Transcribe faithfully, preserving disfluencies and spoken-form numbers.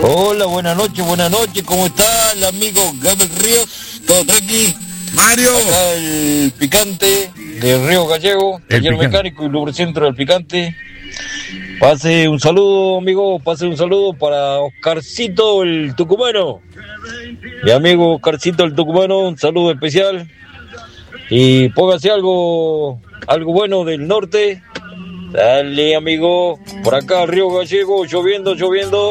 Hola, buenas noches, buenas noches, ¿cómo está el amigo Gabriel Ríos? ¿Todo tranqui? Mario. Acá el picante de Río Gallego, taller mecánico y lubricentro del picante. Pase un saludo, amigo, pase un saludo para Oscarcito el tucumano. Mi amigo Oscarcito el tucumano, un saludo especial. Y póngase algo, algo bueno del norte. Dale, amigo, por acá Río Gallego, lloviendo, lloviendo.